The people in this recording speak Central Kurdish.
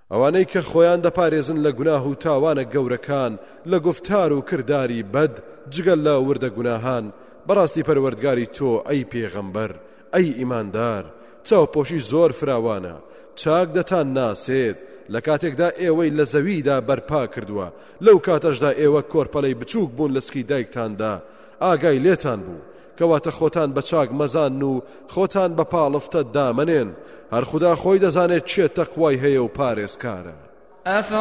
ئەوانەی کە خۆیان دەپارێزن لە گوناه و تاوانە گەورەکان لە گفتار و کرداری بەد جگەل لە وردە گوناهان بەڕاستی پەروەردگاری تۆ ئەی پێغەمبەر ئەی ئیماندار چاوپۆشی زۆر فراوانە چاک دەتان ناسێت لە کاتێکدا ئێوەی لە زەویدا بەرپا کردووە لەو کاتەشدا ئێوە کۆرپەلەی بچووک بوون لە سکی دایکتاندا ئاگای لێتان بوو کەواتە خۆتان بە چاک مەزان و خۆتان بە پاڵفتە دامەنێن هەر خوددا خۆی دەزانێت چێ تەقوای هەیە و پارێزکارە